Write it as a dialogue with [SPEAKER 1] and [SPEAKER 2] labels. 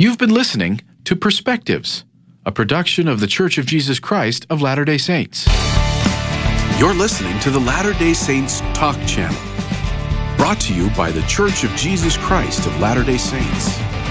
[SPEAKER 1] You've been listening to Perspectives, a production of the Church of Jesus Christ of Latter-day Saints. You're listening to the Latter-day Saints Talk Channel, brought to you by the Church of Jesus Christ of Latter-day Saints.